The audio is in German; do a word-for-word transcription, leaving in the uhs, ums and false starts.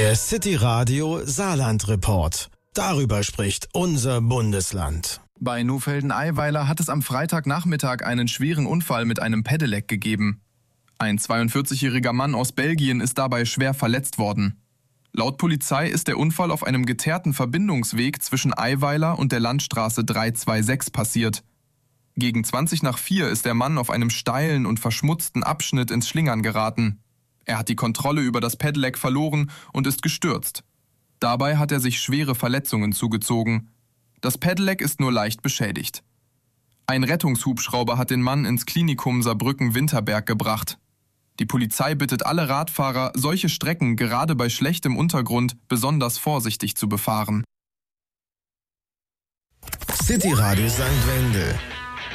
Der City Radio Saarland Report. Darüber spricht unser Bundesland. Bei Nohfelden-Eiweiler hat es am Freitagnachmittag einen schweren Unfall mit einem Pedelec gegeben. Ein zweiundvierzigjähriger Mann aus Belgien ist dabei schwer verletzt worden. Laut Polizei ist der Unfall auf einem geteerten Verbindungsweg zwischen Eiweiler und der Landstraße dreihundertsechsundzwanzig passiert. Gegen zwanzig nach vier ist der Mann auf einem steilen und verschmutzten Abschnitt ins Schlingern geraten. Er hat die Kontrolle über das Pedelec verloren und ist gestürzt. Dabei hat er sich schwere Verletzungen zugezogen. Das Pedelec ist nur leicht beschädigt. Ein Rettungshubschrauber hat den Mann ins Klinikum Saarbrücken-Winterberg gebracht. Die Polizei bittet alle Radfahrer, solche Strecken gerade bei schlechtem Untergrund besonders vorsichtig zu befahren. City Radio Sankt Wendel.